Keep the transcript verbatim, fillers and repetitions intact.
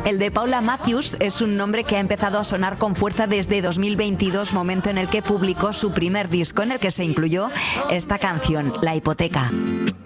El de Paula Matthews es un nombre que ha empezado a sonar con fuerza desde dos mil veintidós, momento en el que publicó su primer disco en el que se incluyó esta canción, La Hipoteca.